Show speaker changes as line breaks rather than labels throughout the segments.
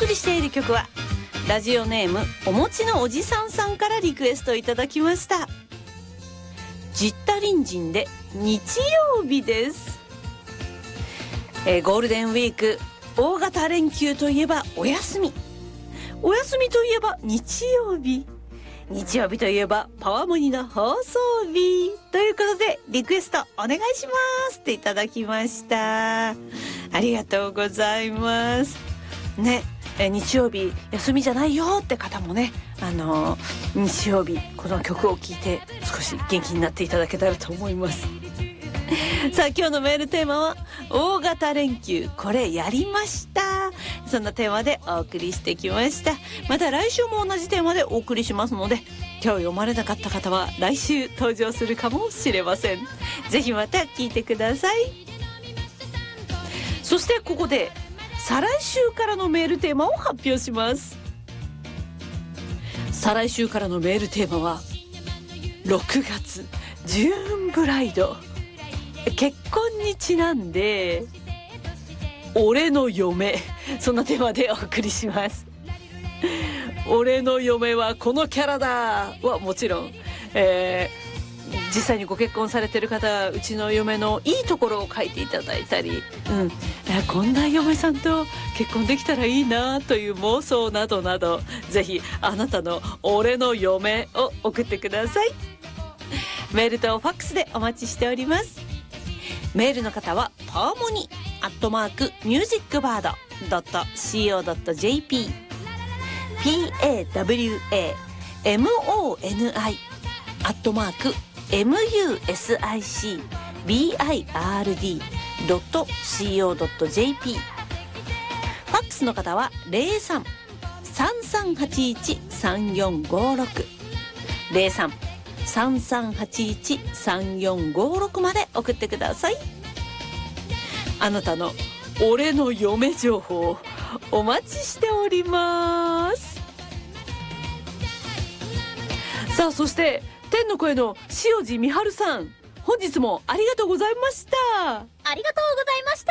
送りしている曲はラジオネームおもちのおじさんさんからリクエストいただきました。ジッタリンジンで日曜日です。ゴールデンウィーク大型連休といえばお休み、お休みといえば日曜日、日曜日といえばパワモニの放送日ということでリクエストお願いしますっていただきました。ありがとうございますね。日曜日休みじゃないよって方もね、日曜日この曲を聴いて少し元気になっていただけたらと思います。さあ今日のメールテーマは大型連休これやりました、そんなテーマでお送りしてきました。また来週も同じテーマでお送りしますので、今日読まれなかった方は来週登場するかもしれません。ぜひまた聞いてください。そしてここで再来週からのメールテーマを発表します。再来週からのメールテーマは6月ジューンブライド、結婚にちなんで俺の嫁、そんなテーマでお送りします。俺の嫁はこのキャラだはもちろん、実際にご結婚されてる方はうちの嫁のいいところを書いていただいたり、こんな嫁さんと結婚できたらいいなという妄想などなど、ぜひあなたの俺の嫁を送ってください。メールとファックスでお待ちしております。メールの方はパワモニ@musicbird.co.jp PAWAMONI@musicbird.co.jp。 ファックスの方は 03-3381-3456 03-3381-3456 まで送ってください。あなたの俺の嫁情報お待ちしております。さあそして天の声の塩地美春さん、本日もありがとうございました。
ありがとうございました。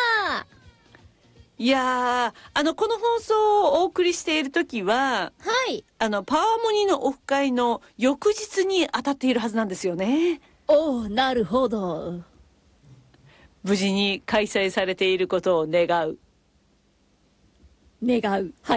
いやー、この放送をお送りしている時は、
はい、
パワモニのオフ会の翌日に当たっているはずなんですよね。
おお、なるほど。
無事に開催されていることを願う。
はい。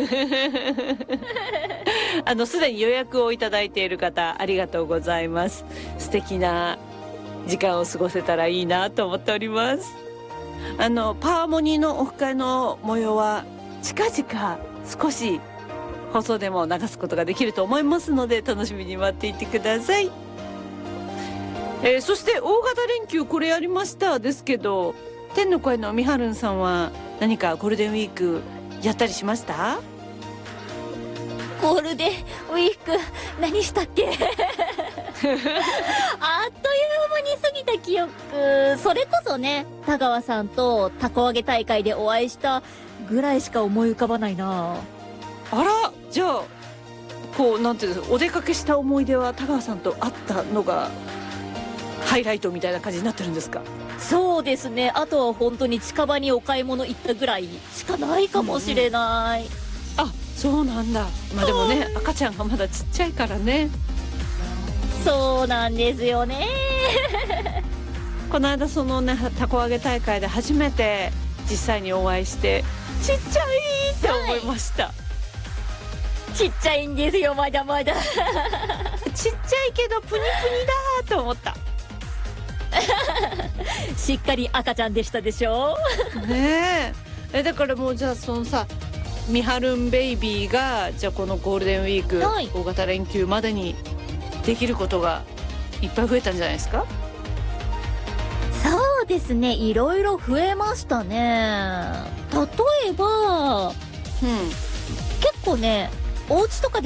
すでに予約をいただいている方ありがとうございます。素敵な時間を過ごせたらいいなと思っております。パワモニのオフ会の模様は近々少し放送でも流すことができると思いますので、楽しみに待っていてください。そして大型連休これやりましたですけど、天の声のみはるんさんは何かゴールデンウィークやったりしました？
ゴールデンウィーク何したっけ？あっという間に過ぎた記憶。それこそね、田川さんとたこ揚げ大会でお会いしたぐらいしか思い浮かばないな。
あら、じゃあこうなんていうんですか、お出かけした思い出は田川さんと会ったのがハイライトみたいな感じになってるんですか？
そうですね。あとは本当に近場にお買い物行ったぐらいしかないかもしれない。
あ、そうなんだ。まあでもね、赤ちゃんがまだちっちゃいからね。
そうなんですよね。
この間そのね、たこ揚げ大会で初めて実際にお会いしてちっちゃいって思いました、
ちっちゃいんですよ、まだまだ。
ちっちゃいけどプニプニだと思った。
しっかり赤ちゃんでしたでしょ。
ねえ、だからもうじゃあそのさ、みはるんベイビーがじゃあこのゴールデンウィーク、
はい、
大型連休までにできることがいっぱい増えたんじゃないですか？
そうですね、いろいろ増えましたね。例えば、結構ね、お家とかで